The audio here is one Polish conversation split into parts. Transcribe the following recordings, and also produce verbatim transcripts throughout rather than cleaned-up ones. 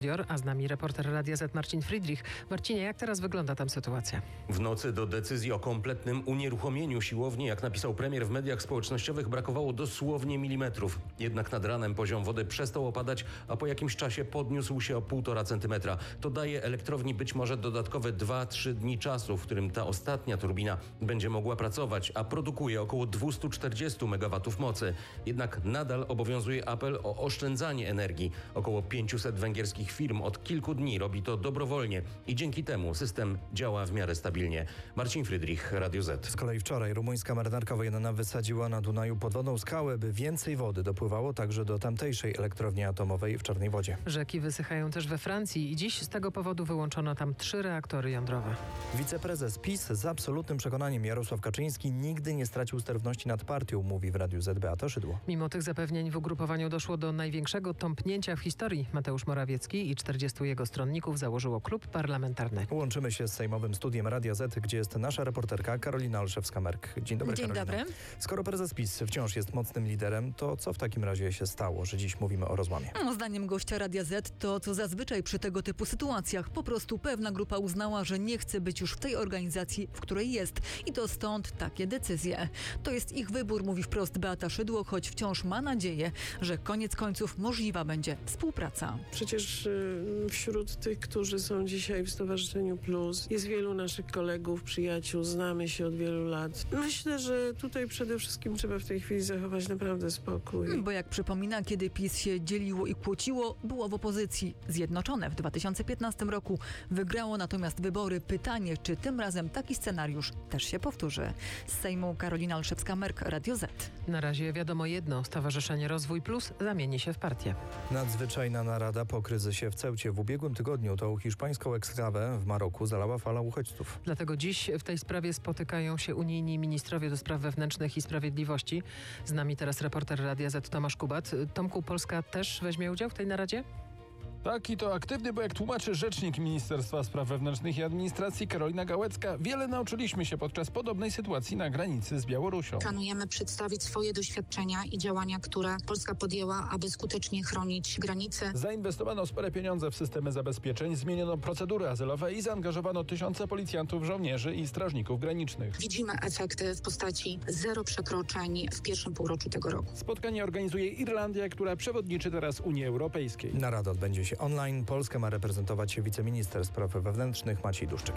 A z nami reporter Radia Z Marcin Friedrich. Marcinie, jak teraz wygląda tam sytuacja? W nocy do decyzji o kompletnym unieruchomieniu siłowni, jak napisał premier w mediach społecznościowych, brakowało dosłownie milimetrów. Jednak nad ranem poziom wody przestał opadać, a po jakimś czasie podniósł się o półtora centymetra. To daje elektrowni być może dodatkowe dwa trzy dni czasu, w którym ta ostatnia turbina będzie mogła pracować, a produkuje około dwieście czterdzieści megawatów mocy. Jednak nadal obowiązuje apel o oszczędzanie energii. Około pięćset węgierskich firm od kilku dni robi to dobrowolnie i dzięki temu system działa w miarę stabilnie. Marcin Friedrich, Radio Z. Z kolei wczoraj rumuńska marynarka wojenna wysadziła na Dunaju podwodną skałę, by więcej wody dopływało także do tamtejszej elektrowni atomowej w Czarnej Wodzie. Rzeki wysychają też we Francji i dziś z tego powodu wyłączono tam trzy reaktory jądrowe. Wiceprezes PiS z absolutnym przekonaniem Jarosław Kaczyński nigdy nie stracił sterowności nad partią, mówi w Radiu Z Beata Szydło. Mimo tych zapewnień w ugrupowaniu doszło do największego tąpnięcia w historii. Mateusz Morawiecki i czterdziestu jego stronników założyło klub parlamentarny. Łączymy się z sejmowym studiem Radia Z, gdzie jest nasza reporterka Karolina Olszewska-Merk. Dzień dobry, Dzień Karolina. dobry. Skoro prezes PiS wciąż jest mocnym liderem, to co w takim razie się stało, że dziś mówimy o rozłamie? No, zdaniem gościa Radia Z to, co zazwyczaj przy tego typu sytuacjach. Po prostu pewna grupa uznała, że nie chce być już w tej organizacji, w której jest. I to stąd takie decyzje. To jest ich wybór, mówi wprost Beata Szydło, choć wciąż ma nadzieję, że koniec końców możliwa będzie współpraca. Przecież y, wśród tych, którzy są dzisiaj w Stowarzyszeniu Plus, jest wielu naszych kolegów, przyjaciół, znamy się od wielu lat. Myślę, że tutaj przede wszystkim trzeba w tej chwili zachować naprawdę spokój. Bo jak przypomina, kiedy PiS się dzieliło i kłóciło, było w opozycji. Zjednoczone w dwa tysiące piętnastym roku wygrało natomiast wybory. Pytanie, czy tym razem taki scenariusz też się powtórzy. Z Sejmu Karolina Olszewska-Merk, Radio Z. Na razie wiadomo jedno, Stowarzyszenie Rozwój Plus zamieni się w partię. Nadzwyczajna narada po kryzysie w Ceucie. W ubiegłym tygodniu tą hiszpańską eksklawę w Maroku zalała fala uchodźców. Dlatego dziś w tej sprawie spotykają się unijni ministrowie do spraw wewnętrznych i sprawiedliwości. Z nami teraz reporter Radia Z Tomasz Kubat. Tomku, Polska też weźmie udział w tej naradzie? Tak, i to aktywny, bo jak tłumaczy rzecznik Ministerstwa Spraw Wewnętrznych i Administracji Karolina Gałecka, wiele nauczyliśmy się podczas podobnej sytuacji na granicy z Białorusią. Planujemy przedstawić swoje doświadczenia i działania, które Polska podjęła, aby skutecznie chronić granice. Zainwestowano spore pieniądze w systemy zabezpieczeń, zmieniono procedury azylowe i zaangażowano tysiące policjantów, żołnierzy i strażników granicznych. Widzimy efekty w postaci zero przekroczeń w pierwszym półroczu tego roku. Spotkanie organizuje Irlandia, która przewodniczy teraz Unii Europejskiej. Narada odbędzie się online. Polskę ma reprezentować wiceminister spraw wewnętrznych Maciej Duszczyk.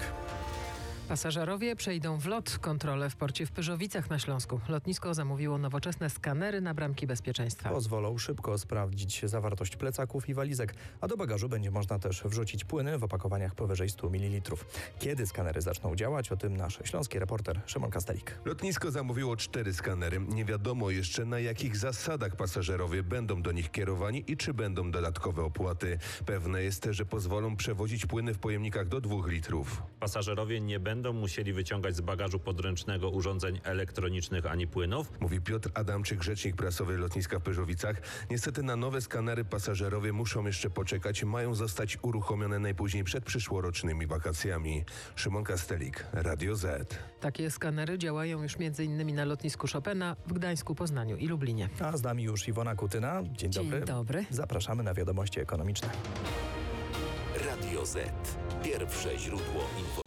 Pasażerowie przejdą w lot. Kontrolę w porcie w Pyrzowicach na Śląsku. Lotnisko zamówiło nowoczesne skanery na bramki bezpieczeństwa. Pozwolą szybko sprawdzić zawartość plecaków i walizek, a do bagażu będzie można też wrzucić płyny w opakowaniach powyżej stu mililitrów. Kiedy skanery zaczną działać? O tym nasz śląski reporter Szymon Kastelik. Lotnisko zamówiło cztery skanery. Nie wiadomo jeszcze, na jakich zasadach pasażerowie będą do nich kierowani i czy będą dodatkowe opłaty. Pewne jest, że pozwolą przewozić płyny w pojemnikach do dwóch litrów. Pasażerowie nie będą będą musieli wyciągać z bagażu podręcznego urządzeń elektronicznych ani płynów. Mówi Piotr Adamczyk, rzecznik prasowy lotniska w Pyrzowicach. Niestety na nowe skanery pasażerowie muszą jeszcze poczekać. Mają zostać uruchomione najpóźniej przed przyszłorocznymi wakacjami. Szymon Kastelik, Radio Z. Takie skanery działają już między innymi na lotnisku Chopina w Gdańsku, Poznaniu i Lublinie. A z nami już Iwona Kutyna. Dzień dobry. Dzień dobry. Zapraszamy na wiadomości ekonomiczne. Radio Z. Pierwsze źródło informacji.